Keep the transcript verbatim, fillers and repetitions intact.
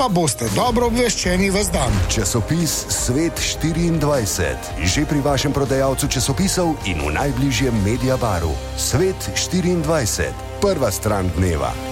pa boste dobro obveščeni ves dan. Časopis Svet štiriindvajset. Že pri vašem prodajalcu časopisov in v najbližjem Mediabaru. Svet štiriindvajset. Prva stran dneva.